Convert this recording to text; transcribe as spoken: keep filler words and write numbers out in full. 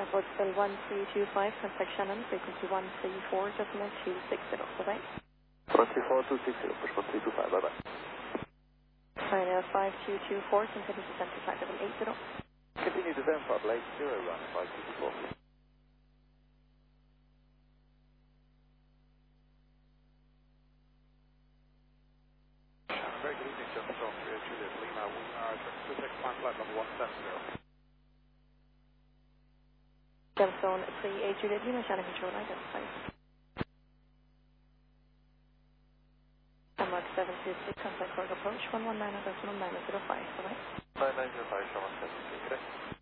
Airport still one three two five, contact Shannon, frequency one three four, decimal two six zero, bye-bye. one three four two six zero, push one three two five, bye-bye. Ryanair five two two four, continue to center flight level eight zero. Continue to Denver, eight zero, run five two two four. Very good evening, Gemstone, three eight Juliet Lima, we are two six one, flight level one seven zero. Gemstone three eight Juliet Lima, Shannon control identified. Denmark seven two six, contact Cork approach one one nine decimal nine zero five, bye-bye. nine nine zero five, Shannon seven two, okay?